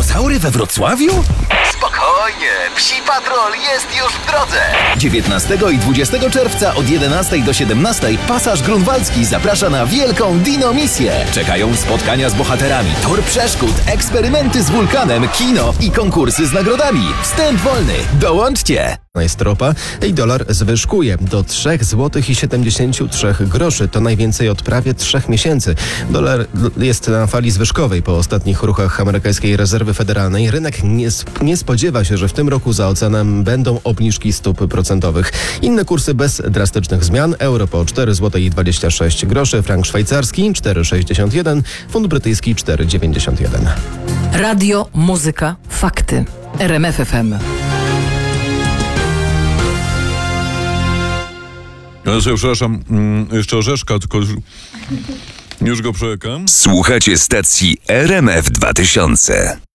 dinozaury we Wrocławiu? Spokojnie, Psi Patrol jest już w drodze. 19 i 20 czerwca od 11 do 17 Pasaż Grunwaldzki zaprasza na wielką dino-misję. Czekają spotkania z bohaterami, tor przeszkód, eksperymenty z wulkanem, kino i konkursy z nagrodami. Wstęp wolny. Dołączcie! Jest ropa i dolar zwyżkuje do 3,73 zł. To najwięcej od prawie 3 miesięcy. Dolar jest na fali zwyżkowej po ostatnich ruchach amerykańskiej rezerwy federalnej. Rynek nie spodziewa się, że w tym roku za oceanem będą obniżki stóp procentowych. Inne kursy bez drastycznych zmian. Euro po 4,26 zł, frank szwajcarski 4,61, funt brytyjski 4,91. Radio, muzyka, fakty. RMF FM. Ja sobie przepraszam, jeszcze orzeszka, tylko już go przełykam. Słuchacie stacji RMF 2000.